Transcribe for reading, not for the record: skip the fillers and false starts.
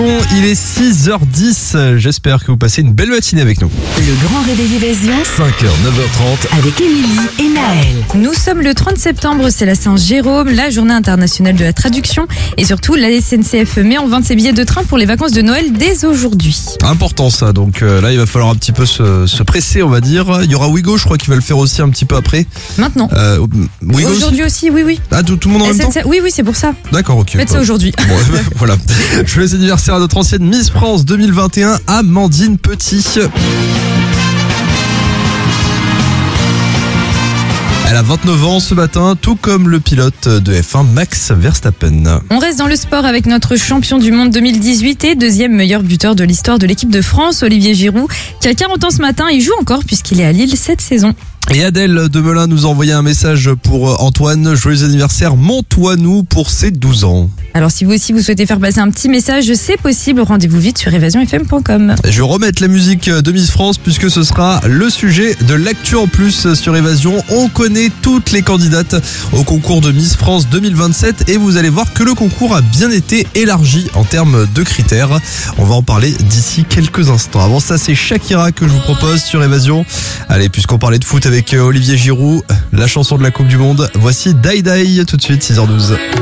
Il est 6h10, j'espère que vous passez une belle matinée avec nous. Le grand réveil évasion 5h, 9h30. avec Émilie et Naël. Nous sommes le 30 septembre, c'est la Saint-Jérôme, la journée internationale de la traduction. Et surtout, la SNCF met en vente ses billets de train pour les vacances de Noël dès aujourd'hui. Important ça, donc là il va falloir un petit peu se presser on va dire. Il y aura Ouigo, je crois qu'il va le faire aussi un petit peu après. Maintenant. Ouigo Aujourd'hui aussi, oui. Ah, tout le monde en même temps. Oui, c'est pour ça. D'accord, ok. Faites ça aujourd'hui. Bon, voilà. Joyeux anniversaire à notre ancienne Miss France 2021, Amandine Petit. Elle a 29 ans ce matin, tout comme le pilote de F1 Max Verstappen. On reste dans le sport avec notre champion du monde 2018 et deuxième meilleur buteur de l'histoire de l'équipe de France, Olivier Giroud, qui a 40 ans ce matin. Il joue encore puisqu'il est à Lille cette saison. Et Adèle de Melun nous a envoyé un message pour Antoine. Joyeux anniversaire, monte-toi-nous pour ses 12 ans. Alors si vous aussi vous souhaitez faire passer un petit message, c'est possible. Rendez-vous vite sur évasionfm.com. Je vais remettre la musique de Miss France puisque ce sera le sujet de l'actu en plus sur Évasion. On connaît toutes les candidates au concours de Miss France 2027 et vous allez voir que le concours a bien été élargi en termes de critères. On va en parler d'ici quelques instants. Avant ça, c'est Shakira que je vous propose sur Évasion. Allez, puisqu'on parlait de foot avec Olivier Giroud, la chanson de la Coupe du Monde, voici Die Die tout de suite, 6h12.